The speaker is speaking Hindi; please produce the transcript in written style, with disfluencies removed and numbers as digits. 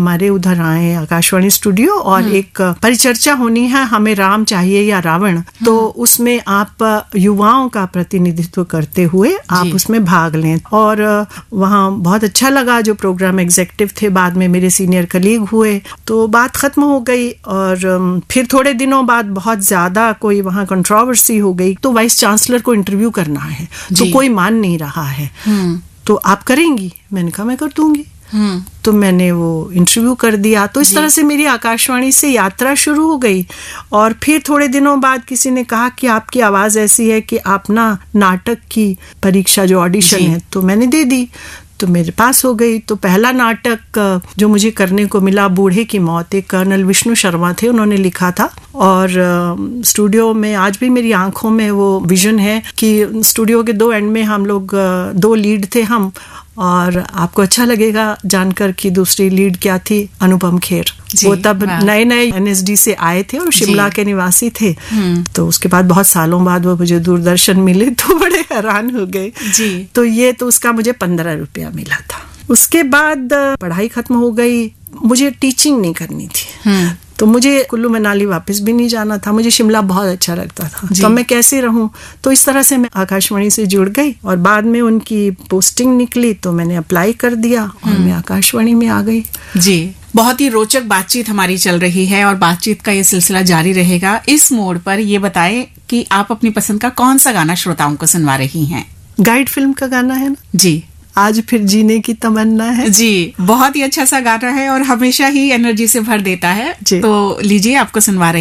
हमारे उधर आए आकाशवाणी स्टूडियो और एक परिचर्चा होनी है, हमें राम चाहिए या रावण, तो उसमें आप युवाओं का प्रतिनिधित्व करते हुए आप उसमें भाग लें। और वहाँ बहुत अच्छा लगा, जो प्रोग्राम एग्जीक्यूटिव थे बाद में मेरे सीनियर कलीग हुए, तो बात खत्म हो गई। और फिर थोड़े दिनों बाद बहुत ज्यादा कोई वहाँ कंट्रोवर्सी हो गई, तो वाइस चांसलर को इंटरव्यू करना है, तो कोई मान नहीं रहा है, तो आप करेंगी? मैंने कहा मैं कर दूंगी। तो मैंने वो इंटरव्यू कर दिया। तो इस तरह से मेरी आकाशवाणी से यात्रा शुरू हो गई। और फिर थोड़े दिनों बाद किसी ने कहा कि आपकी आवाज ऐसी है कि आप ना नाटक की परीक्षा जो ऑडिशन है, तो मैंने दे दी, तो मेरे पास हो गई। तो पहला नाटक जो मुझे करने को मिला, बूढ़े की मौत, एक कर्नल विष्णु शर्मा थे, उन्होंने लिखा था। और स्टूडियो में आज भी मेरी आंखों में वो विजन है कि स्टूडियो के 2 एंड में हम लोग 2 लीड थे हम। और आपको अच्छा लगेगा जानकर कि दूसरी लीड क्या थी, अनुपम खेर। वो तब नए नए NSD से आए थे और शिमला के निवासी थे। तो उसके बाद बहुत सालों बाद वो मुझे दूरदर्शन मिले, तो बड़े हैरान हो गए। तो ये तो उसका मुझे 15 रुपया मिला था। उसके बाद पढ़ाई खत्म हो गई, मुझे टीचिंग नहीं करनी थी, तो मुझे कुल्लू मनाली वापस भी नहीं जाना था, मुझे शिमला बहुत अच्छा लगता था। तो मैं कैसे रहूं, तो इस तरह से मैं आकाशवाणी से जुड़ गई। और बाद में उनकी पोस्टिंग निकली, तो मैंने अप्लाई कर दिया और मैं आकाशवाणी में आ गई। जी, बहुत ही रोचक बातचीत हमारी चल रही है और बातचीत का ये सिलसिला जारी रहेगा। इस मोड़ पर ये बताएं कि आप अपनी पसंद का कौन सा गाना श्रोताओं को सुनवा रही हैं? गाइड फिल्म का गाना है ना जी, आज फिर जीने की तमन्ना है। जी, बहुत ही अच्छा सा गाना है और हमेशा ही एनर्जी से भर देता है। तो लीजिए, आपको सुनवा रहे